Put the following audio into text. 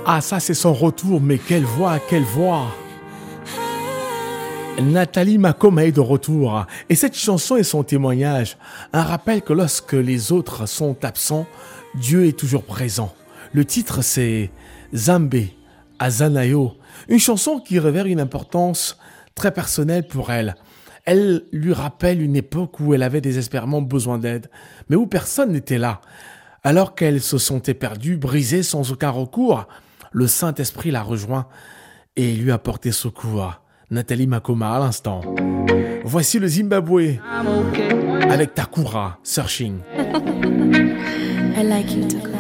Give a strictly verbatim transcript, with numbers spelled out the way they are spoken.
Ah, ça, c'est son retour, mais quelle voix, quelle voix! Nathalie Makoma est de retour. Et cette chanson est son témoignage. Un rappel que lorsque les autres sont absents, Dieu est toujours présent. Le titre, c'est Zambé, Azanayo. Une chanson qui révèle une importance très personnelle pour elle. Elle lui rappelle une époque où elle avait désespérément besoin d'aide, mais où personne n'était là. Alors qu'elle se sentait perdue, brisée, sans aucun recours, le Saint-Esprit la rejoint et lui a porté secours. Nathalie Makoma à l'instant. Voici le Zimbabwe avec Takura, Searching. I like you, Takura.